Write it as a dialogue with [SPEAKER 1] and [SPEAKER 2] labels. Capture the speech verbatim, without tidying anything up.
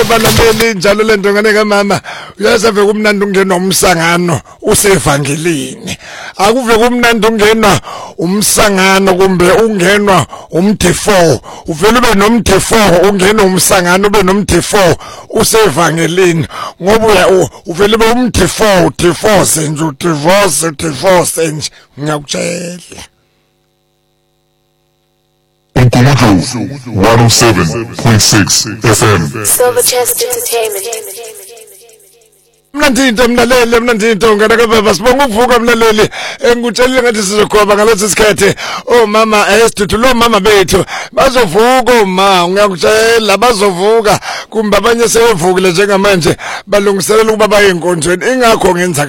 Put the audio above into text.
[SPEAKER 1] balaleli njalo lento ngane kamama uyazi ave kumnandi ungena umsangano usevangelini akuve kumnandi ungena umsangano kumbe ungenwa umthefo uvela ube nomthefo ungena umsangano ube nomthefo usevangelini ngoba uvela ube umthefo divorce nje divorce divorce nje ngiyakutshela
[SPEAKER 2] one oh seven point six F M
[SPEAKER 3] Silver Chest Entertainment.
[SPEAKER 1] Mnandi into mlaleli mnandi into ngana kababa sibonga ukuvuka mlaleli engikutshelile ngathi sizokhoba ngaleso sikhathi oh mama esithu lo mama bethu bazovuka ma ngiyakutshela bazovuka kumbe abanye sevukile njengamanje balungiselela ukuba baye enkonzweni ingakho ngenza